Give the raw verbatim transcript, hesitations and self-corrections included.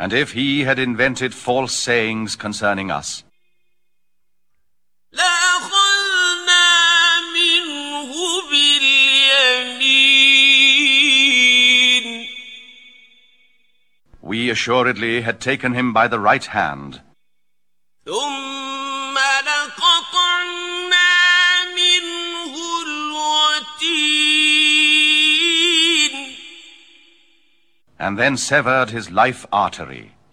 And if he had invented false sayings concerning us, we assuredly had taken him by the right hand, and then severed his life artery.